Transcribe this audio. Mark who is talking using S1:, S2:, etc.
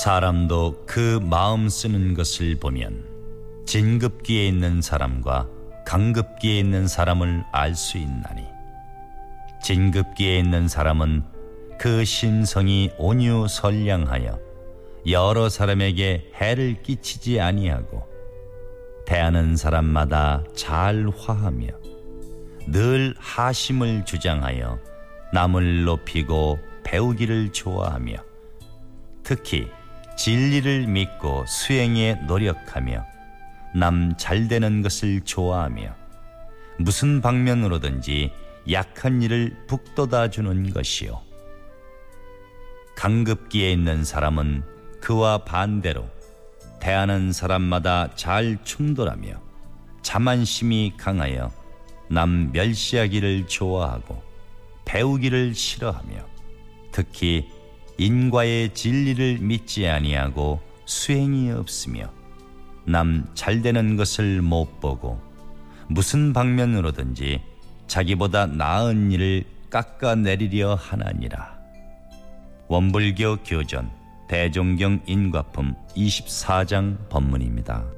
S1: 사람도 그 마음 쓰는 것을 보면 진급기에 있는 사람과 강급기에 있는 사람을 알 수 있나니, 진급기에 있는 사람은 그 심성이 온유 선량하여 여러 사람에게 해를 끼치지 아니하고 대하는 사람마다 잘 화하며 늘 하심을 주장하여 남을 높이고 배우기를 좋아하며 특히 진리를 믿고 수행에 노력하며 남 잘되는 것을 좋아하며 무슨 방면으로든지 약한 이를 북돋아 주는 것이요, 강급기에 있는 사람은 그와 반대로 대하는 사람마다 잘 충돌하며 자만심이 강하여 남 멸시하기를 좋아하고 배우기를 싫어하며 특히 인과의 진리를 믿지 아니하고 수행이 없으며 남 잘되는 것을 못 보고 무슨 방면으로든지 자기보다 나은 일을 깎아내리려 하나니라. 원불교 교전 대종경 인과품 24장 법문입니다.